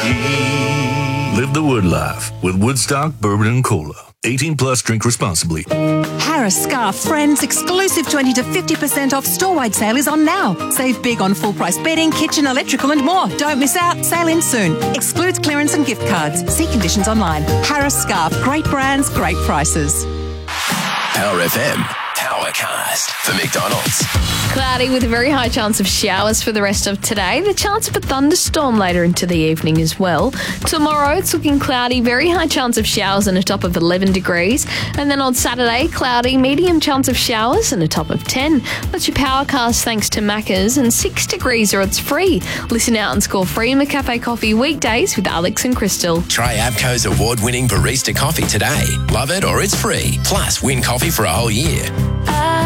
Live the Wood life with Woodstock Bourbon and Cola. 18 plus, drink responsibly. Harris Scarf Friends exclusive 20 to 50% off store-wide sale is on now. Save big on full price bedding, kitchen, electrical and more. Don't miss out. Sale in soon. Excludes clearance and gift cards. See conditions online. Harris Scarf. Great brands, great prices. Power FM. Powercast for McDonald's. Cloudy with a very high chance of showers for the rest of today. The chance of a thunderstorm later into the evening as well. Tomorrow it's looking cloudy, very high chance of showers and a top of 11 degrees. And then on Saturday, cloudy, medium chance of showers and a top of 10. That's your Powercast thanks to Macca's, and 6 degrees or it's free. Listen out and score free McCafe coffee weekdays with Alex and Crystal. Try Abco's award-winning barista coffee today. Love it or it's free. Plus, win coffee for a whole year.